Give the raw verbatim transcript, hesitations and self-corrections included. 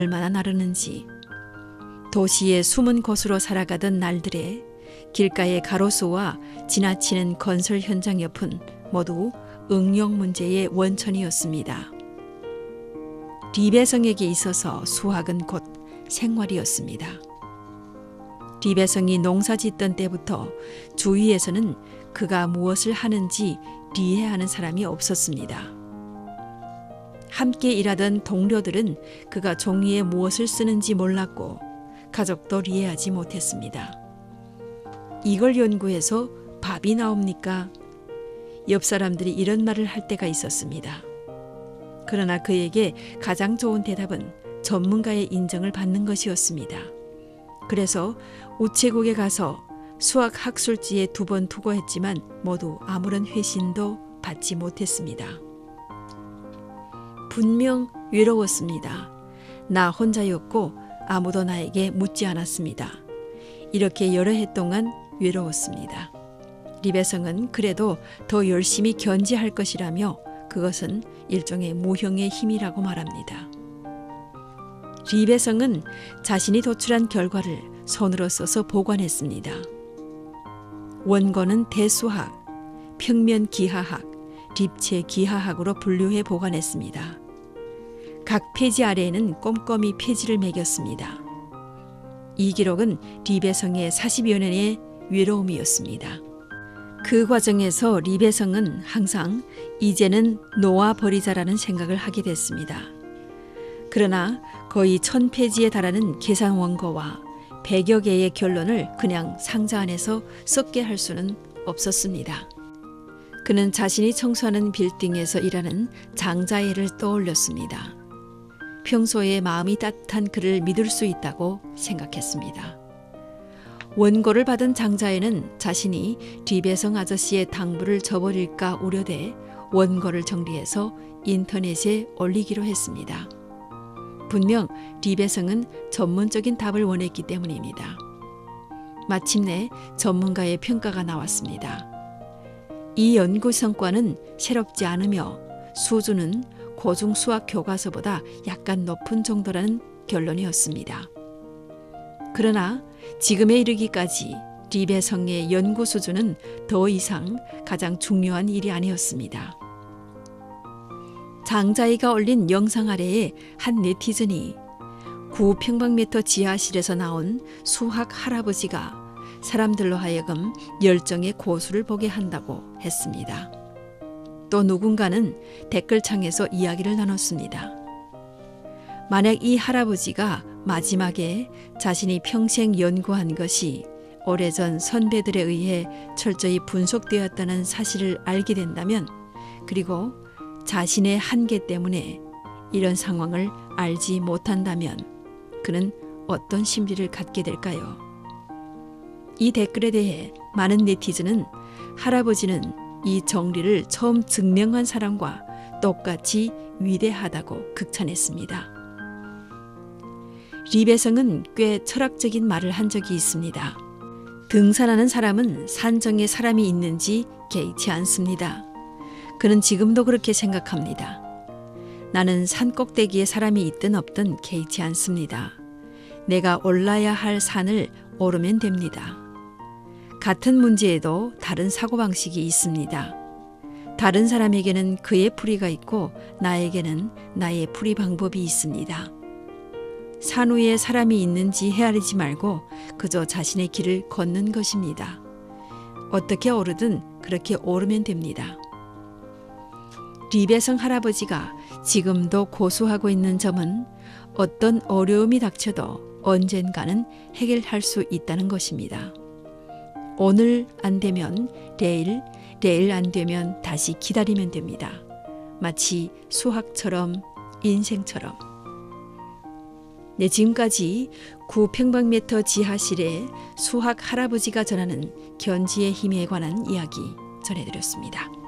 얼마나 나르는지. 도시의 숨은 곳으로 살아가던 날들에 길가의 가로수와 지나치는 건설 현장 옆은 모두 응용 문제의 원천이었습니다. 리베성에게 있어서 수학은 곧 생활이었습니다. 리베성이 농사 짓던 때부터 주위에서는 그가 무엇을 하는지 리해하는 사람이 없었습니다. 함께 일하던 동료들은 그가 종이에 무엇을 쓰는지 몰랐고 가족도 이해하지 못했습니다. 이걸 연구해서 밥이 나옵니까? 옆 사람들이 이런 말을 할 때가 있었습니다. 그러나 그에게 가장 좋은 대답은 전문가의 인정을 받는 것이었습니다. 그래서 우체국에 가서 수학 학술지에 두 번 투고했지만 모두 아무런 회신도 받지 못했습니다. 분명 외로웠습니다. 나 혼자였고 아무도 나에게 묻지 않았습니다. 이렇게 여러 해 동안 외로웠습니다. 리베성은 그래도 더 열심히 견지할 것이라며 그것은 일종의 무형의 힘이라고 말합니다. 리베성은 자신이 도출한 결과를 손으로 써서 보관했습니다. 원고는 대수학, 평면 기하학, 립체 기하학으로 분류해 보관했습니다. 각 페이지 아래에는 꼼꼼히 페이지를 매겼습니다. 이 기록은 리베성의 사십여 년의 외로움이었습니다. 그 과정에서 리베성은 항상 이제는 놓아버리자라는 생각을 하게 됐습니다. 그러나 거의 천 페이지에 달하는 계산 원고와 백여 개의 결론을 그냥 상자 안에서 썩게 할 수는 없었습니다. 그는 자신이 청소하는 빌딩에서 일하는 장자애를 떠올렸습니다. 평소에 마음이 따뜻한 그를 믿을 수 있다고 생각했습니다. 원고를 받은 장자애는 자신이 리베성 아저씨의 당부를 저버릴까 우려돼 원고를 정리해서 인터넷에 올리기로 했습니다. 분명 리베성은 전문적인 답을 원했기 때문입니다. 마침내 전문가의 평가가 나왔습니다. 이 연구 성과는 새롭지 않으며 수준은 고중 수학 교과서보다 약간 높은 정도라는 결론이었습니다. 그러나 지금에 이르기까지 리베성의 연구 수준은 더 이상 가장 중요한 일이 아니었습니다. 장자이가 올린 영상 아래에 한 네티즌이 구 평방미터 지하실에서 나온 수학 할아버지가 사람들로 하여금 열정의 고수를 보게 한다고 했습니다. 또 누군가는 댓글창에서 이야기를 나눴습니다. 만약 이 할아버지가 마지막에 자신이 평생 연구한 것이 오래전 선배들에 의해 철저히 분석되었다는 사실을 알게 된다면, 그리고 자신의 한계 때문에 이런 상황을 알지 못한다면 그는 어떤 심리를 갖게 될까요? 이 댓글에 대해 많은 네티즌은 할아버지는 이 정리를 처음 증명한 사람과 똑같이 위대하다고 극찬했습니다. 리베성은 꽤 철학적인 말을 한 적이 있습니다. 등산하는 사람은 산정에 사람이 있는지 개의치 않습니다. 그는 지금도 그렇게 생각합니다. 나는 산 꼭대기에 사람이 있든 없든 개의치 않습니다. 내가 올라야 할 산을 오르면 됩니다. 같은 문제에도 다른 사고방식이 있습니다. 다른 사람에게는 그의 풀이가 있고 나에게는 나의 풀이 방법이 있습니다. 산 위에 사람이 있는지 헤아리지 말고 그저 자신의 길을 걷는 것입니다. 어떻게 오르든 그렇게 오르면 됩니다. 리베성 할아버지가 지금도 고수하고 있는 점은 어떤 어려움이 닥쳐도 언젠가는 해결할 수 있다는 것입니다. 오늘 안 되면 내일, 내일 안 되면 다시 기다리면 됩니다. 마치 수학처럼, 인생처럼. 네, 지금까지 구 평방미터 지하실의 수학 할아버지가 전하는 견지의 힘에 관한 이야기 전해드렸습니다.